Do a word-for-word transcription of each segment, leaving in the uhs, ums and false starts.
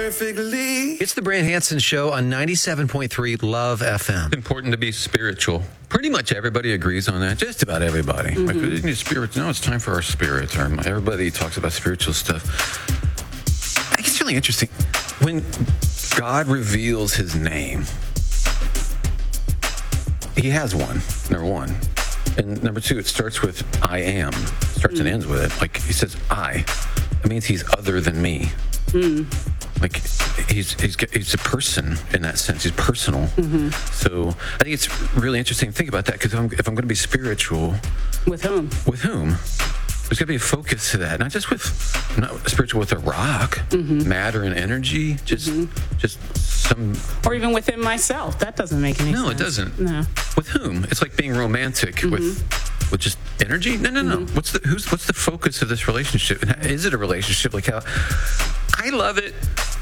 perfectly. It's the Brant Hansen Show on ninety-seven point three Love F M. It's important to be spiritual. Pretty much everybody agrees on that. Just about everybody. Mm-hmm. Like, we need spirits. No, it's time for our spirits. Or everybody talks about spiritual stuff. I think it's really interesting. When God reveals his name, he has one, number one. And number two, it starts with I am. Starts mm. and ends with it. Like, he says I. That means he's other than me. Mm. Like, he's, he's he's a person in that sense. He's personal. Mm-hmm. So I think it's really interesting to think about that, because if I'm, if I'm going to be spiritual... With whom? With whom? There's got to be a focus to that. Not just with... Not spiritual with a rock, mm-hmm. matter and energy. Just, mm-hmm. just some... Or even within myself. That doesn't make any no, sense. No, it doesn't. No. With whom? It's like being romantic mm-hmm. with... With just energy? No, no, no. Mm-hmm. What's the who's what's the focus of this relationship? And is it a relationship? Like, how I love it.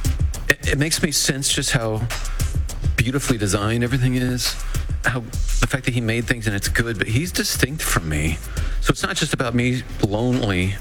it. It makes me sense just how beautifully designed everything is. How the fact that he made things and it's good, but he's distinct from me. So it's not just about me lonely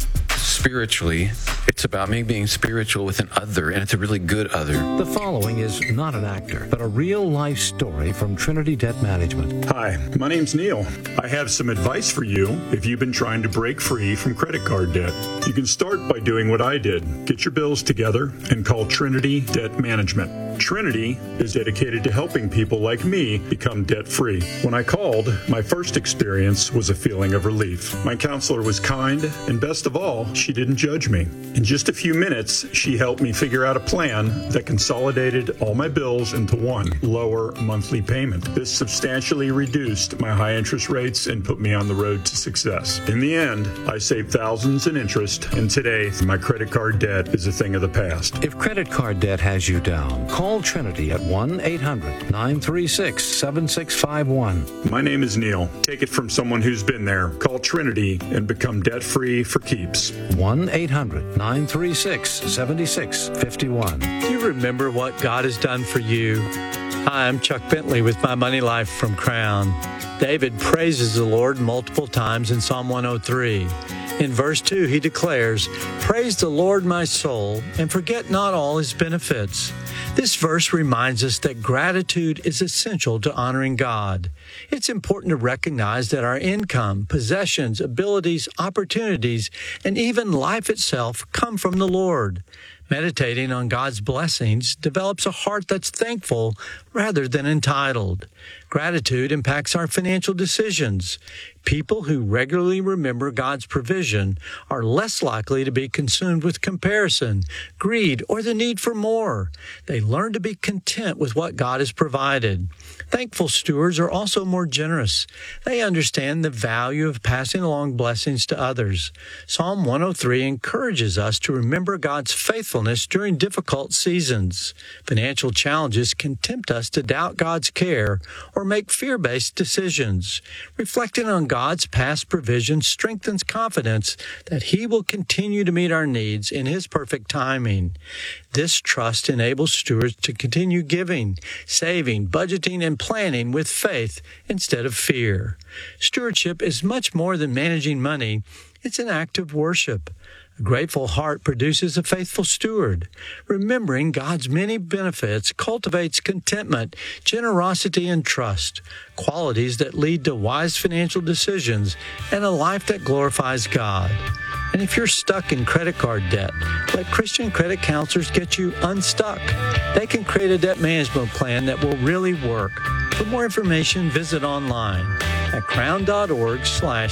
spiritually. It's about me being spiritual with an other, and it's a really good other. The following is not an actor, but a real-life story from Trinity Debt Management. Hi, my name's Neil. I have some advice for you if you've been trying to break free from credit card debt. You can start by doing what I did. Get your bills together and call Trinity Debt Management. Trinity is dedicated to helping people like me become debt-free. When I called, my first experience was a feeling of relief. My counselor was kind, and best of all, she didn't judge me. In just a few minutes, she helped me figure out a plan that consolidated all my bills into one lower monthly payment. This substantially reduced my high interest rates and put me on the road to success. In the end, I saved thousands in interest, and today, my credit card debt is a thing of the past. If credit card debt has you down, call Trinity at one eight hundred nine three six seven six five one. My name is Neil. Take it from someone who's been there. Call Trinity and become debt-free for keeps. one eight hundred nine three six seven six five one. Do you remember what God has done for you? Hi, I'm Chuck Bentley with My Money Life from Crown. David praises the Lord multiple times in Psalm one oh three. In verse two, he declares, "Praise the Lord, my soul, and forget not all his benefits." This verse reminds us that gratitude is essential to honoring God. It's important to recognize that our income, possessions, abilities, opportunities, and even life itself come from the Lord. Meditating on God's blessings develops a heart that's thankful rather than entitled. Gratitude impacts our financial decisions. People who regularly remember God's provision are less likely to be consumed with comparison, greed, or the need for more. They learn to be content with what God has provided. Thankful stewards are also more generous. They understand the value of passing along blessings to others. Psalm one oh three encourages us to remember God's faithfulness during difficult seasons. Financial challenges can tempt us to doubt God's care or make fear-based decisions. Reflecting on God's past provision strengthens confidence that He will continue to meet our needs in His perfect timing. This trust enables stewards to continue giving, saving, budgeting, and planning with faith instead of fear. Stewardship is much more than managing money. It's an act of worship. A grateful heart produces a faithful steward. Remembering God's many benefits cultivates contentment, generosity, and trust, qualities that lead to wise financial decisions and a life that glorifies God. And if you're stuck in credit card debt, let Christian credit counselors get you unstuck. They can create a debt management plan that will really work. For more information, visit online at crown.org slash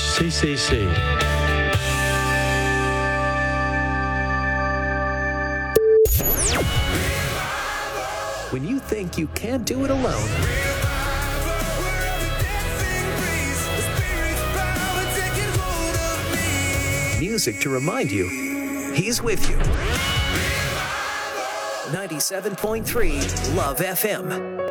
CCC. When you think you can't do it alone, music to remind you He's with you. ninety-seven point three Love F M.